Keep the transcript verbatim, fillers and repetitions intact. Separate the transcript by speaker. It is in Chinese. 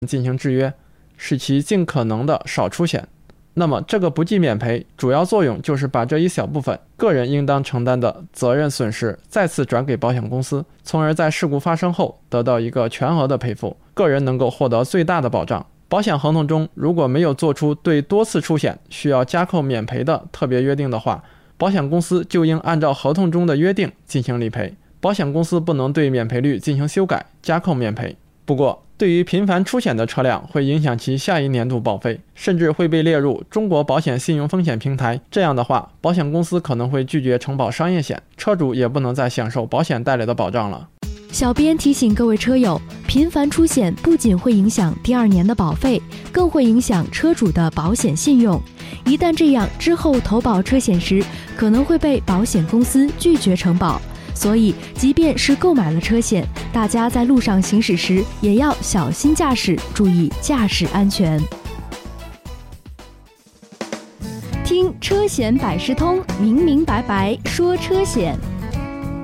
Speaker 1: 进行制约，使其尽可能的少出险。那么这个不计免赔主要作用就是把这一小部分个人应当承担的责任损失再次转给保险公司，从而在事故发生后得到一个全额的赔付，个人能够获得最大的保障。保险合同中如果没有做出对多次出险需要加扣免赔的特别约定的话，保险公司就应按照合同中的约定进行理赔，保险公司不能对免赔率进行修改，加扣免赔。不过对于频繁出险的车辆会影响其下一年度保费，甚至会被列入中国保险信用风险平台，这样的话保险公司可能会拒绝承保商业险，车主也不能再享受保险带来的保障了。
Speaker 2: 小编提醒各位车友，频繁出险不仅会影响第二年的保费，更会影响车主的保险信用。一旦这样，之后投保车险时可能会被保险公司拒绝承保。所以即便是购买了车险，大家在路上行驶时也要小心驾驶，注意驾驶安全。听车险百事通，明明白白说车险。